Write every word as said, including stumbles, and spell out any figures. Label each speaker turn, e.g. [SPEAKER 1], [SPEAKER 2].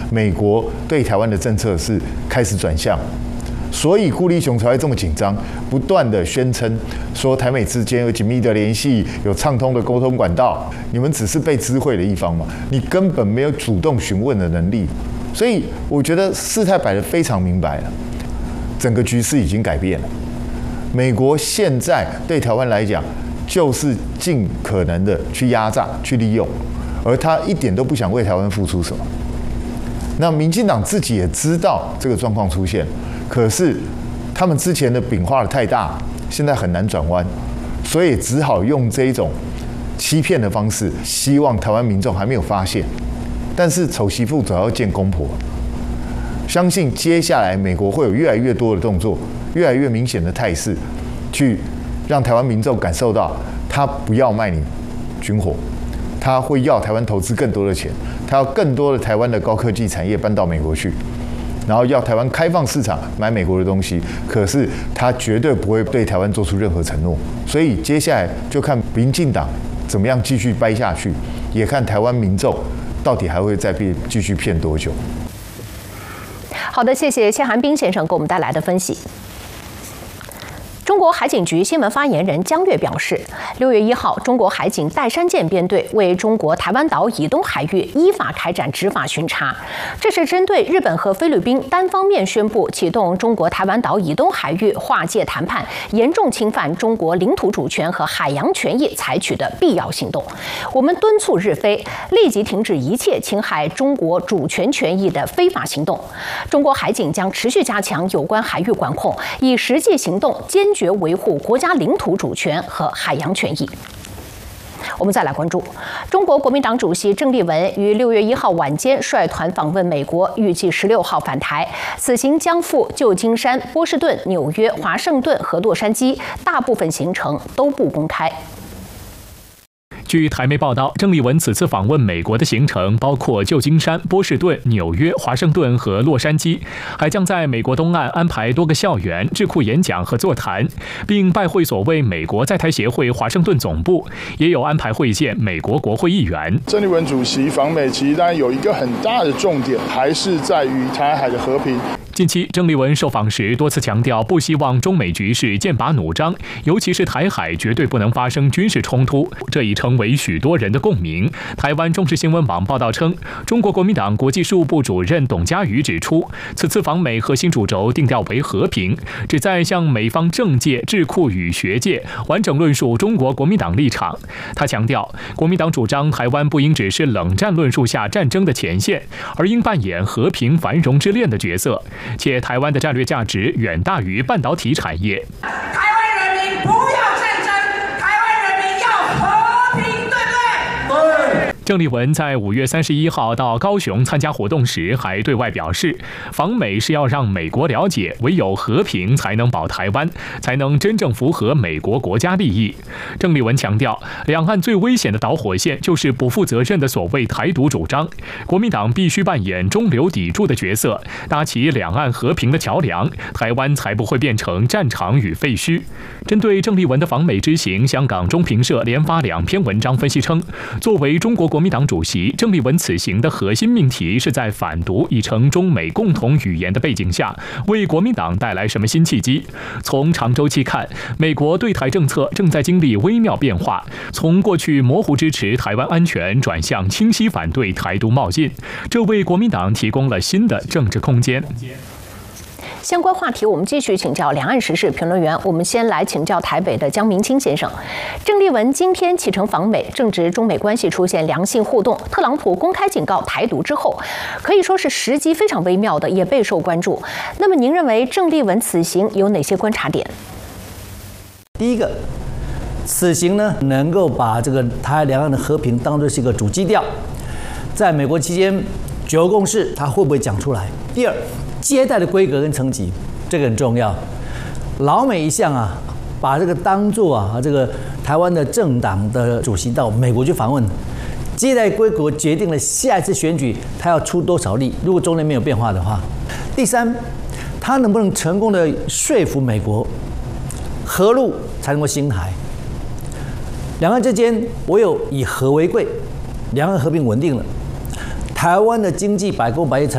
[SPEAKER 1] 美国对台湾的政策是开始转向。所以顾立雄才会这么紧张，不断的宣称说台美之间有紧密的联系，有畅通的沟通管道。你们只是被知会的一方嘛，你根本没有主动询问的能力。所以我觉得事态摆得非常明白了，整个局势已经改变了。美国现在对台湾来讲，就是尽可能的去压榨、去利用，而他一点都不想为台湾付出什么。那民进党自己也知道这个状况出现。可是，他们之前的饼画的太大，现在很难转弯，所以只好用这一种欺骗的方式，希望台湾民众还没有发现。但是丑媳妇总要见公婆，相信接下来美国会有越来越多的动作，越来越明显的态势，去让台湾民众感受到，他不要卖你军火，他会要台湾投资更多的钱，他要更多的台湾的高科技产业搬到美国去。然后要台湾开放市场买美国的东西，可是他绝对不会对台湾做出任何承诺。所以接下来就看民进党怎么样继续掰下去，也看台湾民众到底还会再被继续骗多久。
[SPEAKER 2] 好的，谢谢谢寒冰先生给我们带来的分析。中国海警局新闻发言人江月表示，六月一号，中国海警岱山舰编队为中国台湾岛以东海域依法开展执法巡查。这是针对日本和菲律宾单方面宣布启动中国台湾岛以东海域划界谈判，严重侵犯中国领土主权和海洋权益采取的必要行动。我们敦促日菲立即停止一切侵害中国主权权益的非法行动。中国海警将持续加强有关海域管控，以实际行动坚决决维护国家领土主权和海洋权益。我们再来关注，中国国民党主席郑丽文于六月一号晚间率团访问美国，预计十六号返台。此行将赴旧金山、波士顿、纽约、华盛顿和洛杉矶，大部分行程都不公开。
[SPEAKER 3] 据台媒报道，郑丽文此次访问美国的行程包括旧金山、波士顿、纽约、华盛顿和洛杉矶，还将在美国东岸安排多个校园、智库演讲和座谈，并拜会所谓美国在台协会华盛顿总部，也有安排会见美国国会议员。
[SPEAKER 4] 郑丽文主席访美，其实当然有一个很大的重点，还是在于台海的和平。
[SPEAKER 3] 近期，郑丽文受访时多次强调，不希望中美局势剑拔弩张，尤其是台海绝对不能发生军事冲突，这已成为许多人的共鸣。台湾中时新闻网报道称，中国国民党国际事务部主任董家瑜指出，此次访美核心主轴定调为和平，旨在向美方政界、智库与学界完整论述中国国民党立场。他强调，国民党主张台湾不应只是冷战论述下战争的前线，而应扮演和平繁荣之恋的角色。且台湾的战略价值远大于半导体产业。
[SPEAKER 5] 台湾人民不要战争，台湾人民要和平，对不对？对。
[SPEAKER 3] 郑丽文在五月三十一号到高雄参加活动时，还对外表示，访美是要让美国了解，唯有和平才能保台湾，才能真正符合美国国家利益。郑丽文强调，两岸最危险的导火线就是不负责任的所谓台独主张，国民党必须扮演中流砥柱的角色，搭起两岸和平的桥梁，台湾才不会变成战场与废墟。针对郑丽文的访美之行，香港中评社连发两篇文章分析称，作为中国国民党主席，郑丽文此行的核心命题是在反独已成中美共同语言的背景下，为国民党带来什么新契机？从长周期看，美国对台政策正在经历微妙变化，从过去模糊支持台湾安全转向清晰反对台独冒进，这为国民党提供了新的政治空间。
[SPEAKER 2] 相关话题，我们继续请教两岸时事评论员。我们先来请教台北的江明清先生。郑丽文今天启程访美，正值中美关系出现良性互动，特朗普公开警告台独之后，可以说是时机非常微妙的，也备受关注。那么，您认为郑丽文此行有哪些观察点？
[SPEAKER 6] 第一个，此行呢能够把这个台海两岸的和平当作是一个主基调，在美国期间九个共识，他会不会讲出来？第二，接待的规格跟层级，这个很重要。老美一向啊，把这个当作啊，这个台湾的政党的主席到美国去访问，接待规格决定了下一次选举他要出多少力。如果中间没有变化的话，第三，他能不能成功的说服美国，和路才能够兴台？两岸之间唯有以和为贵，两岸和平稳定了，台湾的经济百工百业才